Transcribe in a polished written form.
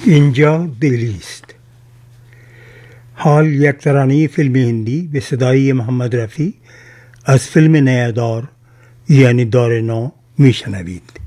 اینجا دلی است. حال یک ترانه فیلم هندی به صدای محمد رفیع از فیلم نیادار یعنی دار نو میشنوید.